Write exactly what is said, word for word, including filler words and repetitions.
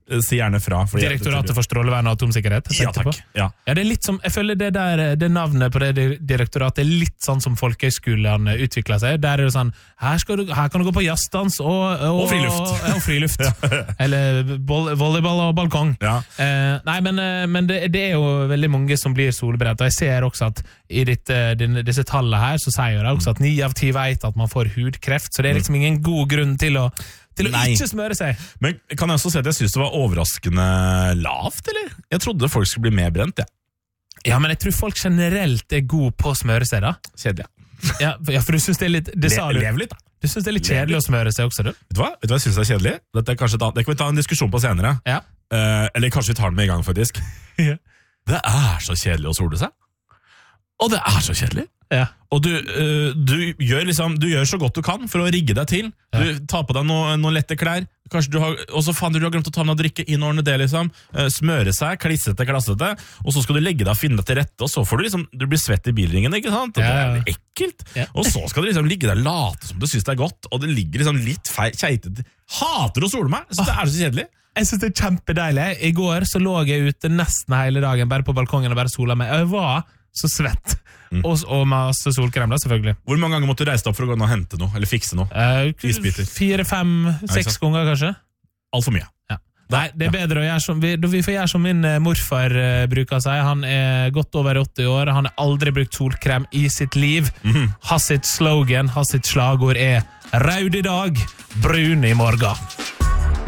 si gjerne fra. Direktoratet for strålevern og atomsikkerhet. Ja, takk. Ja. Ja, det er litt som, jeg føler det der, det navnet på det direktoratet er litt sånn som folkehøyskolene utvikler seg. Der er det sånn, her, skal du, her kan du gå på jazzdans og, og, og friluft. Og, og friluft. Eller boll, volleyball og balkong. Ja. Eh, nei, men, men det, det er jo veldig mange som blir solbrent, og jeg ser også at i ditt, din, disse tallene her, så sier det også at ni av ti vet at man får hudkreft, så det er liksom ingen god grunn til å, til å ikke smøre seg. Men kan jeg også si at jeg synes det var overraskende lavt, eller? Jeg trodde folk skulle bli mer brent, ja. Ja, men jeg tror folk generelt er god på å smøre seg, da. Kjedelig, ja. Ja, for du synes det er litt... Det sa du. Lev litt, da. Du synes det er litt kjedelig å smøre seg også, du? Vet du hva? Vet du hva jeg synes er kjedelig? Dette er kanskje, det kan vi ta en diskusjon på senere. Ja. Uh, eller kanskje vi tar den med i gang, faktisk. Ja. Det er så kjedelig å sole seg. Og det er så kjedelig. Ja. Og du, uh, du, gjør liksom, du gjør så godt du kan for å rigge deg til. Ja. Du tar på deg noen noe lette klær. Kanskje du har, og så faen du har glemt å ta noe å drikke, innordne det liksom. Uh, smøre seg, klissete, klassete. Og så skal du legge deg og finne deg til rette, og så får du liksom, du blir svett i bilringen, ikke sant? Og ja. det er ekkelt. Ja. Og så skal du liksom ligge der late som du synes det er godt, og det ligger liksom litt fei, kjeitete. Hater å sole meg, så det er så kjedelig. Jeg synes det er kjempedeilig. I går så lå jeg ute nesten hele dagen, bare på balkongen og bare sola meg. Jeg var så svett. Mm. Og, og masse solkrem da, selvfølgelig. Hvor mange ganger måtte du reise deg opp for å gå inn og hente noe, eller fikse noe? Uh, fire, fem, seks ganger kanskje. Alt for mye. Ja. Nei, det er bedre å gjøre som vi, vi får gjøre som min morfar uh, bruker seg. Han er godt over åtti år, han har aldri brukt solkrem i sitt liv. Mm-hmm. Hans sitt slogan, hans sitt slagord er «Rød i dag, brun i morgen».